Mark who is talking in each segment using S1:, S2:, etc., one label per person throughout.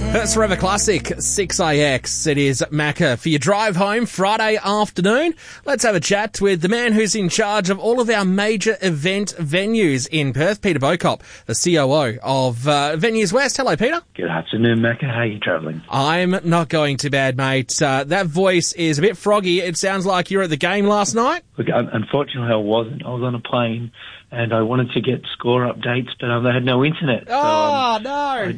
S1: Perth's Forever Classic, 6AX. It is Macca for your drive home Friday afternoon. Let's have a chat with the man who's in charge of all of our major event venues in Perth, Peter Bocop, the COO of Venues West. Hello, Peter.
S2: Good afternoon, Macca. How are you travelling?
S1: I'm not going too bad, mate. That voice is a bit froggy. It sounds like you were at the game last night.
S2: Look, unfortunately, I wasn't. I was on a plane and I wanted to get score updates, but they had no internet.
S1: No.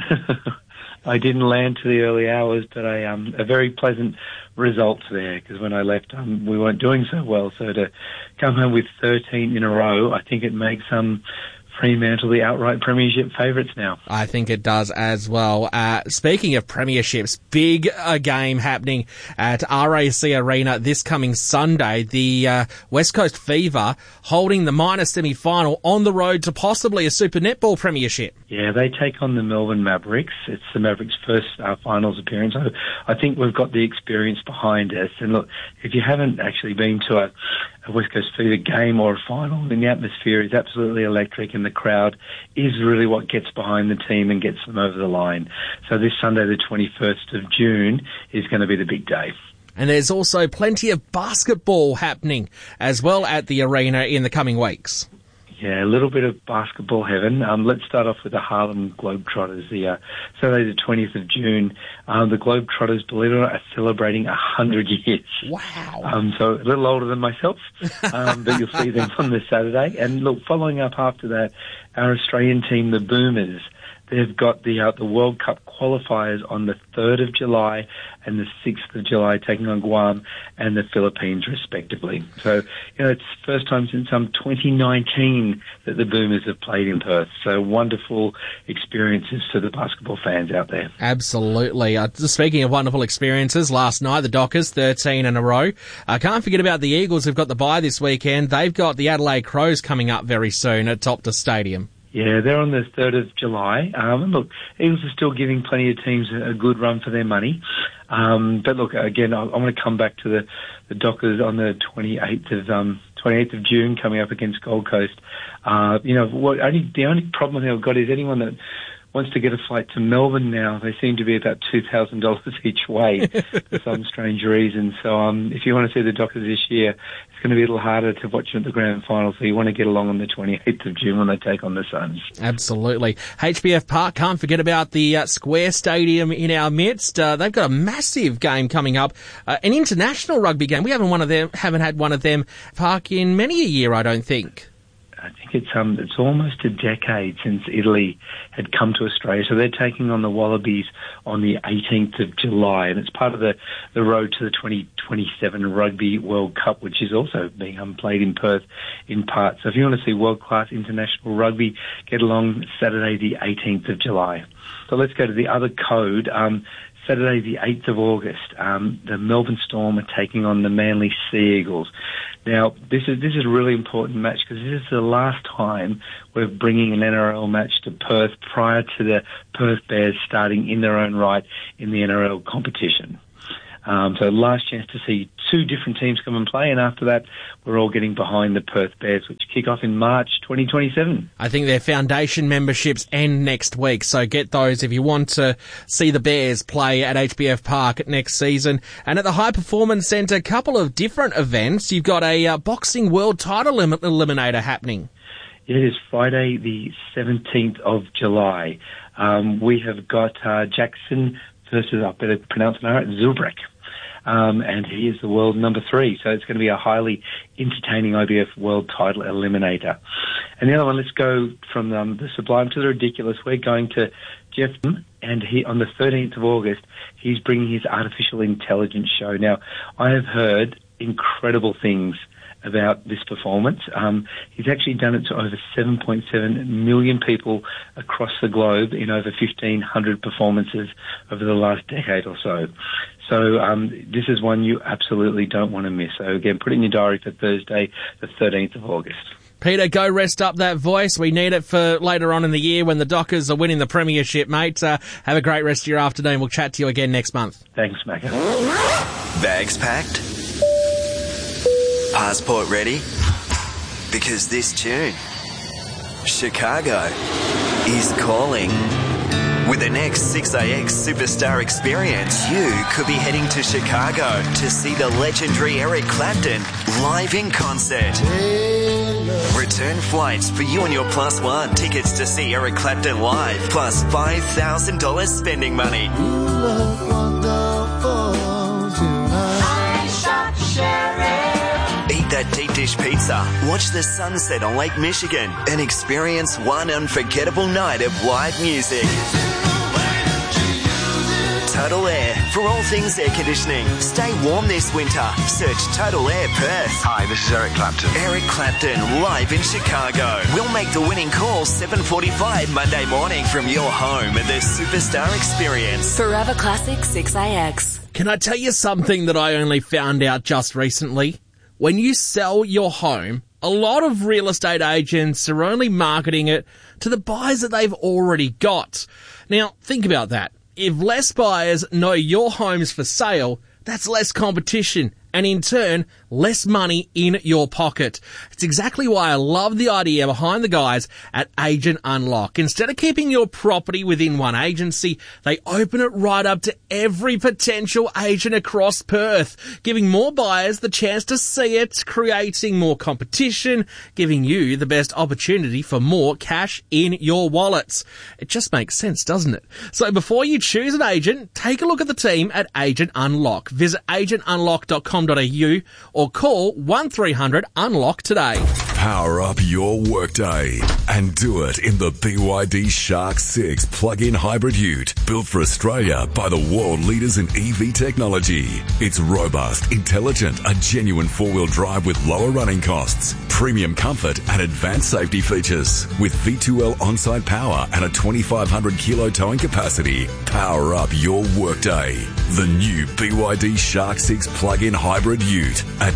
S2: I didn't land to the early hours, but a very pleasant results there, because when I left, we weren't doing so well. So to come home with 13 in a row, I think it makes Fremantle the outright premiership favourites now.
S1: I think it does as well. Speaking of premierships, big game happening at RAC Arena this coming Sunday. The West Coast Fever holding the minor semi-final on the road to possibly a Super Netball premiership.
S2: Yeah, they take on the Melbourne Mavericks. It's the Mavericks' first finals appearance. So I think we've got the experience behind us. And look, if you haven't actually been to a West Coast Fever game or a final, then the atmosphere is absolutely electric, and the crowd is really what gets behind the team and gets them over the line. So this Sunday, the 21st of June, is going to be the big day.
S1: And there's also plenty of basketball happening as well at the arena in the coming weeks.
S2: Yeah, a little bit of basketball heaven. Let's start off with the Harlem Globetrotters. The Saturday the 20th of June, the Globetrotters, believe it or not, are celebrating 100 years.
S1: Wow.
S2: So a little older than myself, but you'll see them on this Saturday. And look, following up after that, our Australian team, the Boomers, they've got the World Cup qualifiers on the 3rd of July and the 6th of July, taking on Guam and the Philippines, respectively. So, it's the first time since 2019 that the Boomers have played in Perth. So wonderful experiences for the basketball fans out there.
S1: Absolutely. Speaking of wonderful experiences, last night, the Dockers, 13 in a row. Can't forget about the Eagles, who've got the bye this weekend. They've got the Adelaide Crows coming up very soon at Optus Stadium.
S2: Yeah, they're on the 3rd of July. Look, Eagles are still giving plenty of teams a good run for their money. But look, again, I want to come back to the Dockers on the 28th of June, coming up against Gold Coast. The only problem they've got is anyone that wants to get a flight to Melbourne now, they seem to be about $2,000 each way for some strange reason. So if you want to see the Dockers this year, it's going to be a little harder to watch them at the grand final. So you want to get along on the 28th of June when they take on the Suns.
S1: Absolutely. HBF Park, can't forget about the Square Stadium in our midst. They've got a massive game coming up, an international rugby game. We haven't had one of them Park in many a year, I don't think.
S2: I think it's almost a decade since Italy had come to Australia. So they're taking on the Wallabies on the 18th of July, and it's part of the road to the 2027 Rugby World Cup, which is also being played in Perth in part. So if you want to see world-class international rugby, get along Saturday the 18th of July. So let's go to the other code. Saturday the 8th of August, the Melbourne Storm are taking on the Manly Sea Eagles. Now, this is a really important match because this is the last time we're bringing an NRL match to Perth prior to the Perth Bears starting in their own right in the NRL competition. So last chance to see two different teams come and play, and after that, we're all getting behind the Perth Bears, which kick off in March 2027.
S1: I think their foundation memberships end next week, so get those if you want to see the Bears play at HBF Park next season. And at the High Performance Centre, a couple of different events. You've got a boxing world title eliminator happening.
S2: It is Friday the 17th of July. We have got Jackson versus, I better pronounce it right, Zubrik. And he is the world number 3. So it's going to be a highly entertaining IBF world title eliminator. And the other one, let's go from the sublime to the ridiculous. We're going to Jeff, and he on the 13th of August, he's bringing his artificial intelligence show. Now, I have heard incredible things about this performance. He's actually done it to over 7.7 million people across the globe in over 1,500 performances over the last decade or so. So this is one you absolutely don't want to miss. So again, put it in your diary for Thursday, the 13th of August.
S1: Peter, go rest up that voice. We need it for later on in the year when the Dockers are winning the premiership, mate. Have a great rest of your afternoon. We'll chat to you again next month.
S2: Thanks, Macca.
S3: Bags packed? Passport ready? Because this tune, Chicago, is calling. With the next 6AX Superstar experience, you could be heading to Chicago to see the legendary Eric Clapton live in concert. Return flights for you and your plus one. Tickets to see Eric Clapton live, plus $5,000 spending money. Eat that deep dish pizza, watch the sunset on Lake Michigan, and experience one unforgettable night of live music. Total Air, for all things air conditioning. Stay warm this winter. Search Total Air Perth.
S4: Hi, this is Eric Clapton.
S3: Eric Clapton, live in Chicago. We'll make the winning call 7:45 Monday morning from your home at the Superstar Experience.
S5: Forever Classic 6AX.
S1: Can I tell you something that I only found out just recently? When you sell your home, a lot of real estate agents are only marketing it to the buyers that they've already got. Now, think about that. If less buyers know your home's for sale, that's less competition and in turn, less money in your pocket. It's exactly why I love the idea behind the guys at Agent Unlock. Instead of keeping your property within one agency, they open it right up to every potential agent across Perth, giving more buyers the chance to see it, creating more competition, giving you the best opportunity for more cash in your wallets. It just makes sense, doesn't it? So before you choose an agent, take a look at the team at Agent Unlock. Visit agentunlock.com.au or call 1300 UNLOCK today.
S6: Power up your workday and do it in the BYD Shark 6 plug-in hybrid ute, built for Australia by the world leaders in EV technology. It's robust, intelligent, a genuine four-wheel drive with lower running costs, premium comfort and advanced safety features. With V2L on-site power and a 2,500 kilo towing capacity, power up your workday. The new BYD Shark 6 plug-in hybrid ute at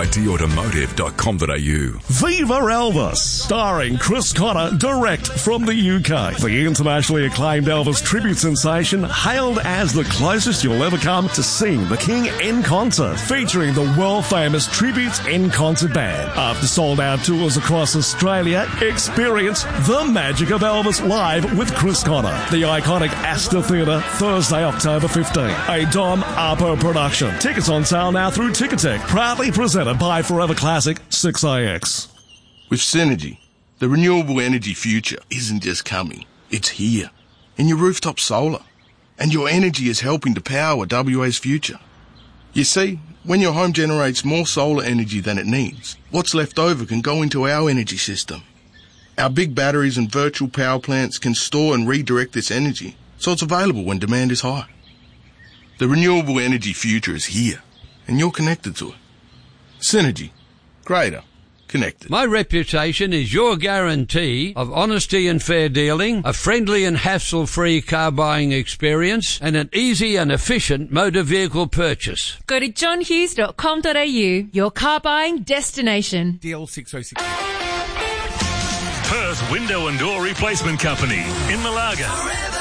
S6: bydautomotive.com.au.
S7: Viva Elvis, starring Chris Connor, direct from the UK. The internationally acclaimed Elvis tribute sensation, hailed as the closest you'll ever come to seeing the King in concert, featuring the world-famous Tributes in Concert Band. After sold-out tours across Australia, experience the magic of Elvis live with Chris Connor. The iconic Astor Theatre, Thursday, October 15. A Dom Arpo production. Tickets on sale now through Ticketek. Proudly presented by Forever Classic 6AX.
S8: With Synergy, the renewable energy future isn't just coming, it's here. In your rooftop solar. And your energy is helping to power WA's future. You see, when your home generates more solar energy than it needs, what's left over can go into our energy system. Our big batteries and virtual power plants can store and redirect this energy, so it's available when demand is high. The renewable energy future is here, and you're connected to it. Synergy. Greater. Connected.
S9: My reputation is your guarantee of honesty and fair dealing, a friendly and hassle-free car buying experience, and an easy and efficient motor vehicle purchase.
S10: Go to johnhughes.com.au, your car buying destination.
S11: DL 606. Perth Window and Door Replacement Company in Malaga.